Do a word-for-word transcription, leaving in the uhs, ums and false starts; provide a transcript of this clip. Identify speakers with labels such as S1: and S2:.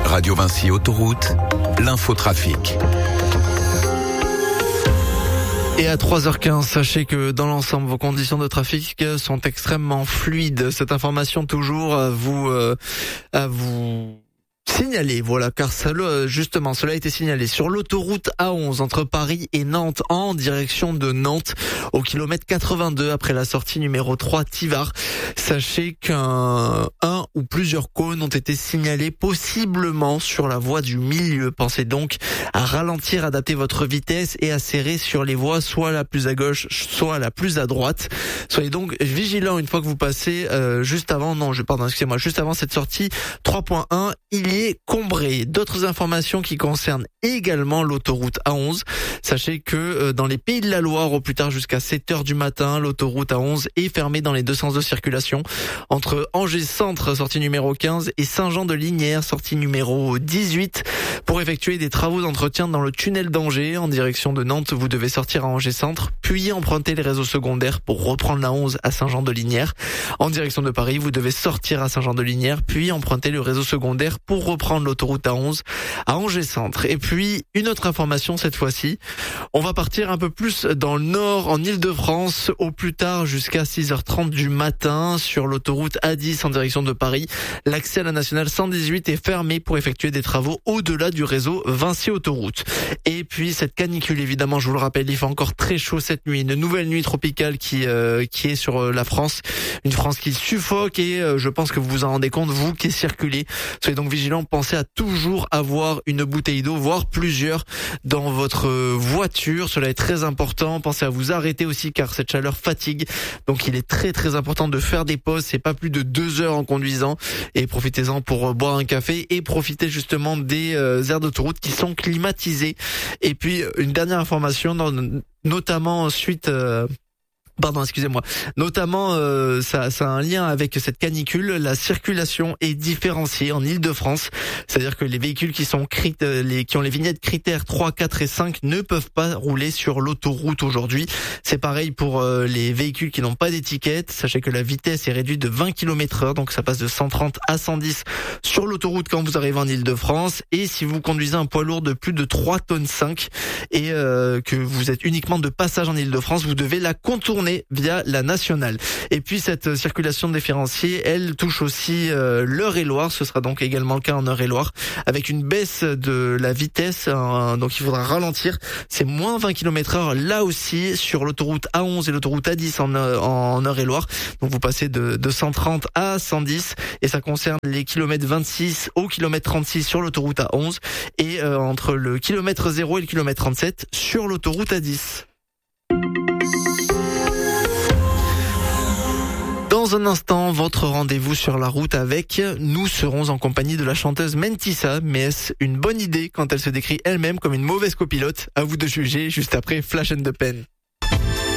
S1: Radio Vinci Autoroute, l'infotrafic.
S2: Et à trois heures quinze, sachez que dans l'ensemble, vos conditions de trafic sont extrêmement fluides. Cette information toujours à vous, euh, à vous signaler, voilà, car ça, justement, cela a été signalé sur l'autoroute A onze entre Paris et Nantes en direction de Nantes au kilomètre quatre-vingt-deux après la sortie numéro trois Tivard. Sachez qu'un un ou plusieurs cônes ont été signalés possiblement sur la voie du milieu. Pensez donc à ralentir, adapter votre vitesse et à serrer sur les voies soit la plus à gauche, soit la plus à droite. Soyez donc vigilants une fois que vous passez euh, juste avant, non, je pardon, excusez-moi, juste avant cette sortie trois point un, il y est Combré. D'autres informations qui concernent également l'autoroute A onze. Sachez que euh, dans les Pays de la Loire, au plus tard jusqu'à sept heures du matin, l'autoroute A onze est fermée dans les deux sens de circulation entre Angers Centre, sortie numéro quinze, et Saint-Jean-de-Lignières, sortie numéro dix-huit. Pour effectuer des travaux d'entretien dans le tunnel d'Angers en direction de Nantes, vous devez sortir à Angers Centre, puis emprunter les réseaux secondaires pour reprendre la onze à Saint-Jean-de-Lignières. En direction de Paris, vous devez sortir à Saint-Jean-de-Lignières, puis emprunter le réseau secondaire pour reprendre l'autoroute A onze à Angers Centre. Et puis, une autre information cette fois-ci. On va partir un peu plus dans le nord, en Île-de-France, au plus tard jusqu'à six heures trente du matin sur l'autoroute A dix en direction de Paris. L'accès à la nationale cent dix-huit est fermé pour effectuer des travaux au-delà du réseau Vinci Autoroute. Et puis, cette canicule, évidemment, je vous le rappelle, il fait encore très chaud cette nuit. Une nouvelle nuit tropicale qui, euh, qui est sur euh, la France. Une France qui suffoque et euh, je pense que vous vous en rendez compte, vous qui circulez. Soyez donc vigilants, pensez à toujours avoir une bouteille d'eau, voire plusieurs dans votre voiture. Cela est très important. Pensez à vous arrêter aussi car cette chaleur fatigue. Donc il est très très important de faire des pauses. C'est pas plus de deux heures en conduisant et profitez-en pour boire un café et profitez justement des euh, aires d'autoroute qui sont climatisées. Et puis une dernière information, notamment suite... Euh Pardon, excusez-moi. Notamment, euh, ça, ça a un lien avec cette canicule. La circulation est différenciée en Île-de-France. C'est-à-dire que les véhicules qui sont crit- les, qui ont les vignettes critères trois, quatre et cinq ne peuvent pas rouler sur l'autoroute aujourd'hui. C'est pareil pour euh, les véhicules qui n'ont pas d'étiquette. Sachez que la vitesse est réduite de vingt kilomètres heure, donc ça passe de cent trente à cent dix sur l'autoroute quand vous arrivez en Île-de-France. Et si vous conduisez un poids lourd de plus de trois tonnes cinq et euh, que vous êtes uniquement de passage en Île-de-France, vous devez la contourner via la nationale. Et puis cette circulation différenciée, elle touche aussi euh, l'Eure-et-Loire. Ce sera donc également le cas en Eure-et-Loire, avec une baisse de la vitesse. Hein, donc il faudra ralentir. C'est moins vingt kilomètres heure là aussi sur l'autoroute A onze et l'autoroute A dix en, en Eure-et-Loire. Donc vous passez de, de cent trente à cent dix et ça concerne les kilomètres vingt-six au kilomètre trente-six sur l'autoroute A onze et euh, entre le kilomètre zéro et le kilomètre trente-sept sur l'autoroute A dix. Dans un instant, votre rendez-vous sur la route avec, nous serons en compagnie de la chanteuse Mentissa, mais est-ce une bonne idée quand elle se décrit elle-même comme une mauvaise copilote? À vous de juger juste après Flash and the Pen.